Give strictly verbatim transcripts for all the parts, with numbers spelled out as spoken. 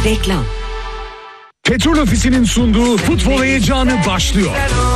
Reklam. Petrol Ofisi'nin sunduğu futbol heyecanı başlıyor.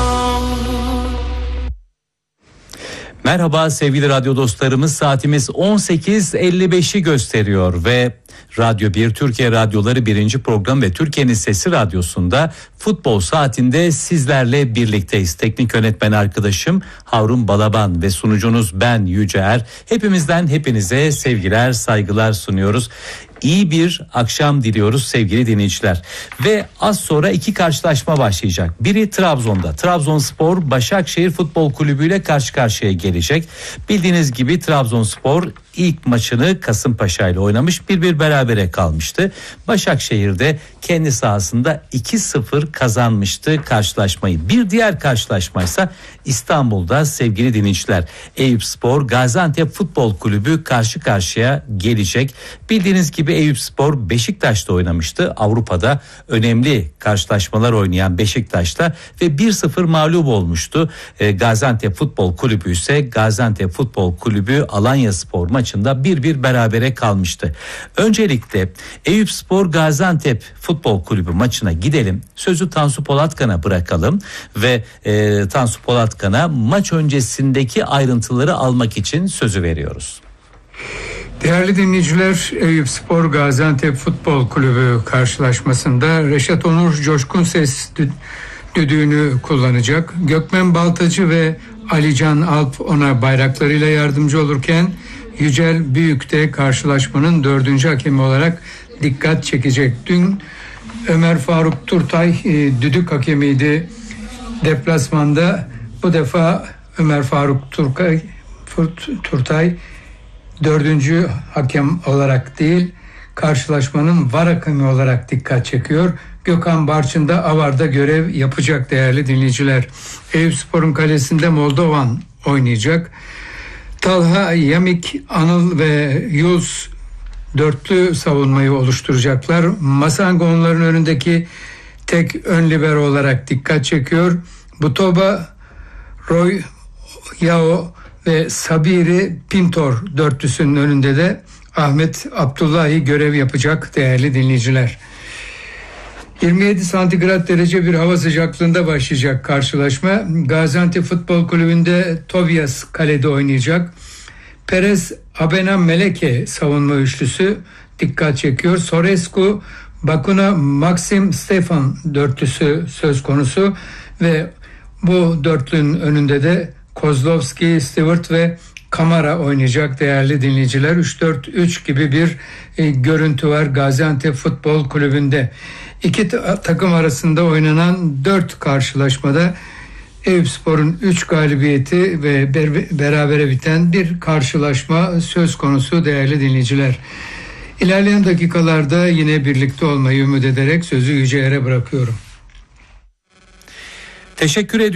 Merhaba sevgili radyo dostlarımız, saatimiz on sekiz elli beşi gösteriyor ve Radyo bir Türkiye Radyoları birinci program ve Türkiye'nin Sesi Radyosu'nda futbol saatinde sizlerle birlikteyiz. Teknik yönetmen arkadaşım Harun Balaban ve sunucunuz ben Yüce Er. Hepimizden hepinize sevgiler, saygılar sunuyoruz. İyi bir akşam diliyoruz sevgili dinleyiciler. Ve az sonra iki karşılaşma başlayacak. Biri Trabzon'da. Trabzonspor Başakşehir Futbol Kulübü ile karşı karşıya gelecek. Bildiğiniz gibi Trabzonspor ilk maçını Kasımpaşa ile oynamış, bir bir berabere kalmıştı. Başakşehir de kendi sahasında iki sıfır kazanmıştı karşılaşmayı. Bir diğer karşılaşmaysa İstanbul'da sevgili dinleyiciler. Eyüpspor Gaziantep Futbol Kulübü karşı karşıya gelecek. Bildiğiniz gibi Eyüpspor Beşiktaş'ta oynamıştı. Avrupa'da önemli karşılaşmalar oynayan Beşiktaş'ta ve bir sıfır mağlup olmuştu. E, Gaziantep Futbol Kulübü ise Gaziantep Futbol Kulübü Alanyaspor maçında bir bir berabere kalmıştı. Öncelikle Eyüpspor Gaziantep Futbol Kulübü maçına gidelim. Sözü Tansu Polatkan'a bırakalım ve e, Tansu Polatkan'a maç öncesindeki ayrıntıları almak için sözü veriyoruz. Değerli dinleyiciler, Eyüpspor Gaziantep Futbol Kulübü karşılaşmasında Reşat Onur Coşkun Ses düdüğünü kullanacak. Gökmen Baltacı ve Alican Alp ona bayraklarıyla yardımcı olurken Yücel Büyük de karşılaşmanın dördüncü hakemi olarak dikkat çekecek. Dün Ömer Faruk Turtay e, düdük hakemiydi deplasmanda. Bu defa Ömer Faruk Turtay, Turtay dördüncü hakem olarak değil, karşılaşmanın var hakemi olarak dikkat çekiyor. Gökhan Barçın da Avar'da görev yapacak değerli dinleyiciler. Eyüpspor'un kalesinde Moldovan oynayacak. Talha, Yamik, Anıl ve Yunus dörtlü savunmayı oluşturacaklar. Masango onların önündeki tek ön libero olarak dikkat çekiyor. Butoba, Roy, Yao ve Sabiri Pintor dörtlüsünün önünde de Ahmet Abdullahi görev yapacak değerli dinleyiciler. yirmi yedi santigrat derece bir hava sıcaklığında başlayacak karşılaşma. Gaziantep Futbol Kulübü'nde Tobias kalede oynayacak. Perez, Abena, Meleke savunma üçlüsü dikkat çekiyor. Sorescu, Bakuna, Maxim, Stefan dörtlüsü söz konusu ve bu dörtlünün önünde de Kozlovski, Stewart ve Kamara oynayacak değerli dinleyiciler. üç dört üç gibi bir e, görüntü var Gaziantep Futbol Kulübü'nde. İki ta- takım arasında oynanan dört karşılaşmada Eyüpspor'un üç galibiyeti ve ber- berabere biten bir karşılaşma söz konusu değerli dinleyiciler. İlerleyen dakikalarda yine birlikte olmayı ümit ederek sözü Yüce Er'e bırakıyorum. Teşekkür ederim.